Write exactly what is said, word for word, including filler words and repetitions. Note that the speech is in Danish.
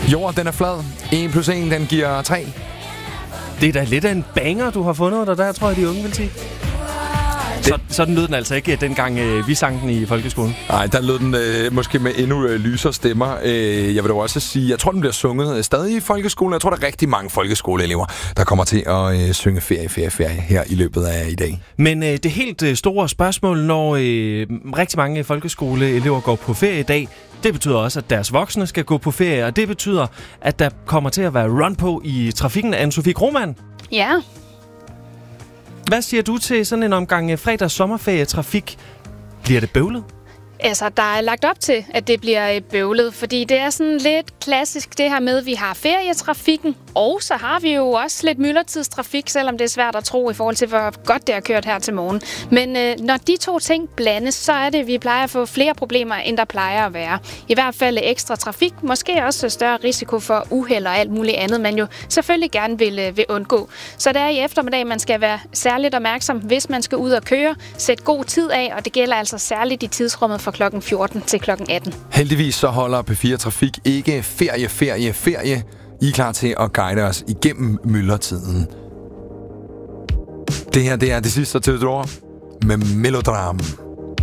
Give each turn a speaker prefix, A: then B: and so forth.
A: Jorden, den er flad. en plus en, den giver tre.
B: Det er da lidt af en banger, du har fundet dig der, tror jeg, de unge vil sige. Så, sådan lød den altså ikke, dengang øh, vi sang den i folkeskolen.
A: Nej, der lød den øh, måske med endnu øh, lysere stemmer. Øh, jeg vil da også sige, jeg tror, den bliver sunget øh, stadig i folkeskolen. Jeg tror, der er rigtig mange folkeskoleelever, der kommer til at øh, synge ferie, ferie, ferie her i løbet af i dag.
B: Men øh, det helt øh, store spørgsmål, når øh, rigtig mange folkeskoleelever går på ferie i dag, det betyder også, at deres voksne skal gå på ferie, og det betyder, at der kommer til at være run på i trafikken. Anne-Sophie Krohmann.
C: Ja.
B: Hvad siger du til sådan en omgang fredags sommerferietrafik? Bliver det bøvlet?
C: Altså, der er lagt op til, at det bliver bøvlet, fordi det er sådan lidt klassisk det her med, at vi har ferietrafikken, og så har vi jo også lidt myldretidstrafik, selvom det er svært at tro i forhold til, hvor godt det har kørt her til morgen. Men øh, når de to ting blandes, så er det, at vi plejer at få flere problemer, end der plejer at være. I hvert fald ekstra trafik, måske også større risiko for uheld og alt muligt andet, man jo selvfølgelig gerne vil, øh, vil undgå. Så det er i eftermiddag, man skal være særligt opmærksom, hvis man skal ud og køre. Sæt god tid af, og det gælder altså særligt i tidsrummet fra klokken fjorten til klokken atten.
A: Heldigvis så holder P fire Trafik ikke ferie, ferie, ferie. I er klar til at guide os igennem myldretiden. Det her, det er det sidste til med Melodram.